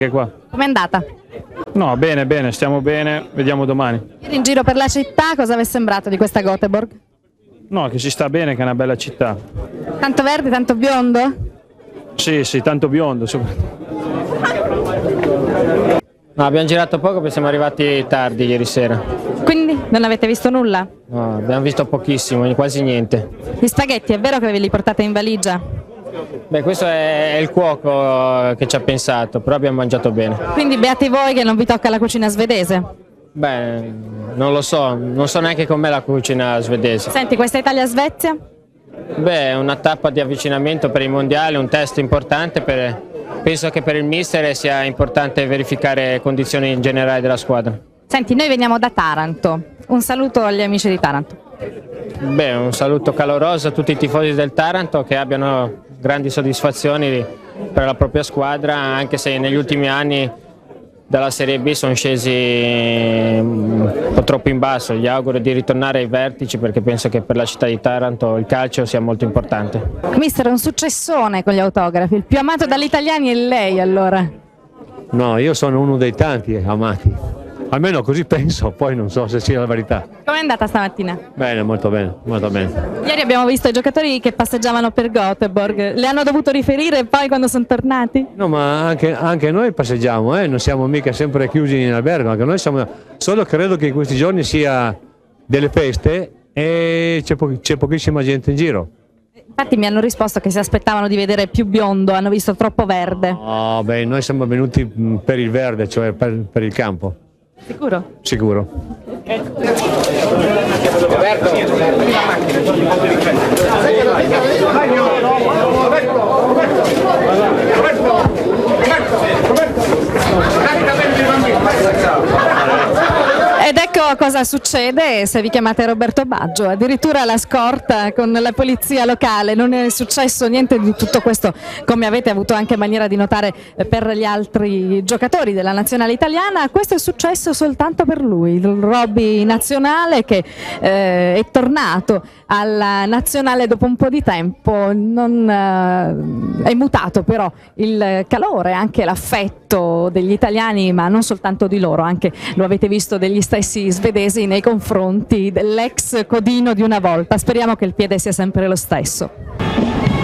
Che qua. Com'è andata? No, bene, bene, stiamo bene, vediamo domani. Ieri in giro per la città cosa vi è sembrato di questa Göteborg? No, che ci sta bene, che è una bella città. Tanto verde, tanto biondo? Sì, sì, tanto biondo soprattutto. No, abbiamo girato poco perché siamo arrivati tardi ieri sera. Quindi non avete visto nulla? No, abbiamo visto pochissimo, quasi niente. Gli spaghetti, è vero che ve li portate in valigia? Beh, questo è il cuoco che ci ha pensato, però abbiamo mangiato bene. Quindi beati voi che non vi tocca la cucina svedese? Beh, non lo so, non so neanche com'è la cucina svedese. Senti, questa Italia-Svezia? Beh, è una tappa di avvicinamento per i mondiali, un test importante. Penso che per il mister sia importante verificare condizioni in generale della squadra. Senti, noi veniamo da Taranto. Un saluto agli amici di Taranto. Beh, un saluto caloroso a tutti i tifosi del Taranto, che abbiano grandi soddisfazioni per la propria squadra, anche se negli ultimi anni dalla Serie B sono scesi un po' troppo in basso. Gli auguro di ritornare ai vertici perché penso che per la città di Taranto il calcio sia molto importante. Mister, è un successone con gli autografi. Il più amato dagli italiani è lei, allora. No, io sono uno dei tanti amati. Almeno così penso, poi non so se sia la verità. Com'è andata stamattina? Bene, molto bene, molto bene. Ieri abbiamo visto i giocatori che passeggiavano per Göteborg. Le hanno dovuto riferire poi quando sono tornati? No, ma anche noi passeggiamo, non siamo mica sempre chiusi in albergo, anche noi siamo. Solo credo che in questi giorni sia delle feste e c'è pochissima gente in giro. Infatti mi hanno risposto che si aspettavano di vedere più biondo, hanno visto troppo verde. Oh, beh, noi siamo venuti per il verde, cioè per il campo. Sicuro? Sicuro. Ed ecco cosa succede se vi chiamate Roberto Baggio, addirittura la scorta con la polizia locale. Non è successo niente di tutto questo, come avete avuto anche maniera di notare per gli altri giocatori della nazionale italiana. Questo è successo soltanto per lui, il Robby nazionale che è tornato alla nazionale dopo un po' di tempo. È mutato però il calore, anche l'affetto degli italiani, ma non soltanto di loro, anche lo avete visto degli stessi svedesi nei confronti dell'ex codino di una volta. Speriamo che il piede sia sempre lo stesso.